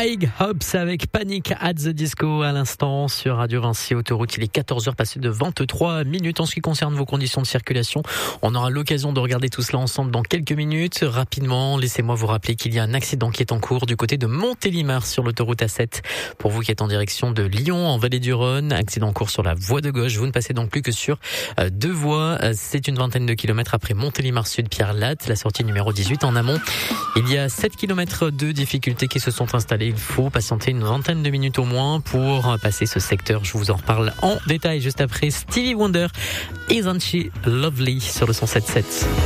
Craig Hobbs avec Panic at the Disco à l'instant sur Radio Vinci Autoroute. Il est 14h passé de 23 minutes. En ce qui concerne vos conditions de circulation, on aura l'occasion de regarder tout cela ensemble dans quelques minutes. Rapidement, laissez-moi vous rappeler qu'il y a un accident qui est en cours du côté de Montélimar sur l'autoroute A7. Pour vous qui êtes en direction de Lyon, en Vallée du Rhône, accident en cours sur la voie de gauche. Vous ne passez donc plus que sur deux voies. C'est une vingtaine de kilomètres après Montélimar Sud, Pierre-Latte, la sortie numéro 18 en amont. Il y a 7 kilomètres de difficultés qui se sont installées. Il faut patienter une vingtaine de minutes au moins pour passer ce secteur. Je vous en reparle en détail juste après Stevie Wonder, Isn't She Lovely sur le 107.7.